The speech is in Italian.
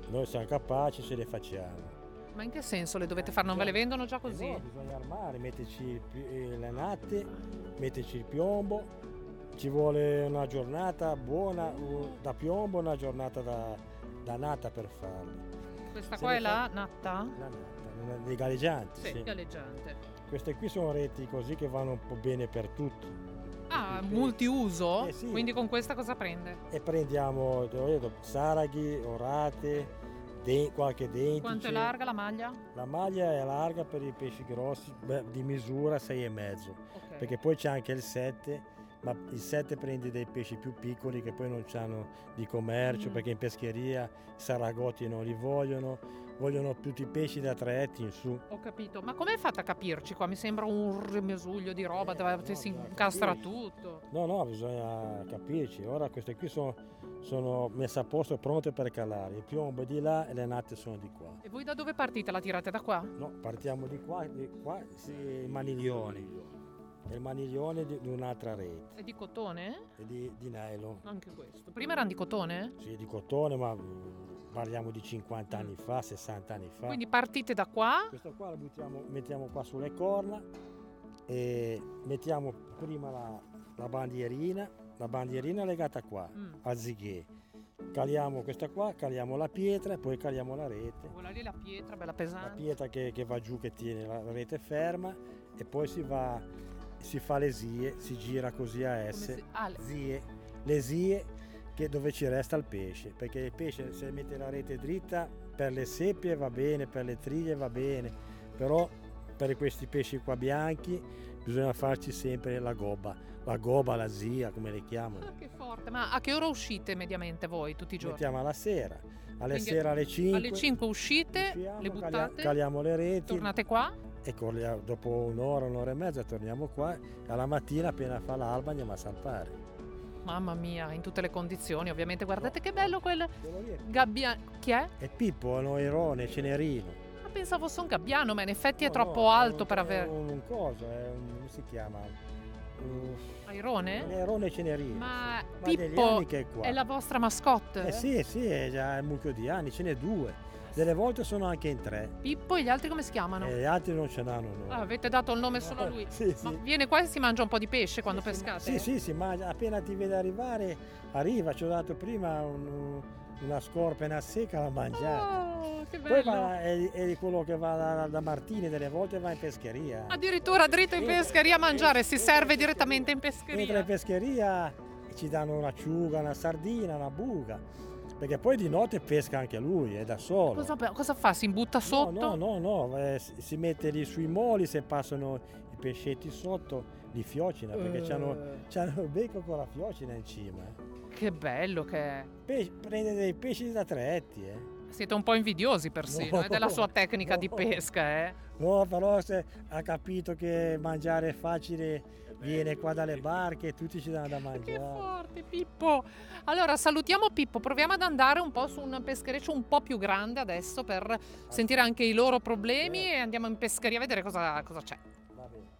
noi siamo capaci, ce le facciamo. Ma in che senso le dovete fare? Non ve le vendono già così? No, bisogna armare, metterci le natte, metterci il piombo, ci vuole una giornata buona da piombo, una giornata da natta per farle. Questa Se qua le è la fa- natta? La natta, dei galleggianti, Sì, sì. galleggiante. Queste qui sono reti così che vanno un po' bene per tutti. Ah, Tutti i multiuso? pesci. Sì. Quindi con questa cosa prende? E prendiamo, te l'ho detto, saraghi, orate, qualche dentice. Quanto è larga la maglia? La maglia è larga per i pesci grossi, di misura 6,5, Ok. perché poi c'è anche il 7, ma il 7 prende dei pesci più piccoli che poi non hanno di commercio, perché in pescheria i saragotti non li vogliono tutti i pesci da 3 etti in su. Ho capito. Ma come fate a capirci qua? Mi sembra un rimasuglio di roba dove no, si bisogna incastra capirci. tutto. No, bisogna capirci. Ora queste qui sono messe a posto, pronte per calare. Il piombo è di là e le natte sono di qua. E voi da dove partite? La tirate da qua? No, partiamo di qua sì, i maniglioni. È il maniglione di un'altra rete, È di cotone? è di nylon. Anche questo. Prima erano di cotone? Sì, di cotone, ma parliamo di 50 anni fa, 60 anni fa. Quindi partite da qua? Questo qua lo mettiamo qua sulle corna e mettiamo prima la bandierina legata qua, al zighe. Caliamo questa qua, caliamo la pietra e poi caliamo la rete. Quella lì è la pietra, bella La pesante. pietra che va giù, che tiene la rete ferma, e poi si fa le zie, si gira così a S, le zie dove ci resta il pesce, perché il pesce, se mette la rete dritta, per le seppie va bene, per le triglie va bene, però per questi pesci qua bianchi bisogna farci sempre la gobba, la zia, come le chiamano. Ah, che forte. Ma a che ora uscite mediamente voi tutti i giorni? Mettiamo alla sera, Quindi sera alle 5. Alle 5 uscite, usciamo, le buttate, caliamo le reti. tornate qua? E dopo un'ora e mezza torniamo qua, e alla mattina appena fa l'alba andiamo a salpare. Mamma mia, in tutte le condizioni, ovviamente. Guardate che bello quel Quello lì gabbiano. Chi è? è Pippo, è un airone cenerino. Ma pensavo fosse un gabbiano, ma in effetti è No, troppo no, alto per è avere. un coso, come si chiama? Un Airone? airone cenerino. Ma degli Pippo anni che è qua. è la vostra mascotte? Sì, è già un mucchio di anni, ce n'è 2. Delle volte sono anche in 3. Pippo e gli altri come si chiamano? E gli altri non ce l'hanno. No. Ah, avete dato il nome solo a lui? Sì, Ma sì. viene qua e si mangia un po' di pesce quando pescate? Sì, si mangia, appena ti vede arrivare, arriva. Ci ho dato prima una scorpena secca da mangiare. Oh, che Poi bello! è quello che va da Martini, delle volte va in pescheria. Addirittura dritto in pescheria a mangiare, si serve direttamente in Entra pescheria. in pescheria e ci danno un'acciuga, una sardina, una buca. Perché poi di notte pesca anche lui, è da solo. Cosa fa? Si imbutta sotto? No, si mette lì sui moli, se passano i pescetti sotto, li fiocina, perché c'hanno il becco con la fiocina in cima. Che bello che è. Prende dei pesci da 3 etti, Siete un po' invidiosi persino, è della sua tecnica di no. pesca, eh? No, però se ha capito che mangiare è facile, viene qua dalle barche e tutti ci danno da Che mangiare. forte Pippo! Allora salutiamo Pippo, proviamo ad andare un po' su un peschereccio un po' più grande adesso per sentire anche i loro problemi e andiamo in pescheria a vedere cosa c'è. Va bene.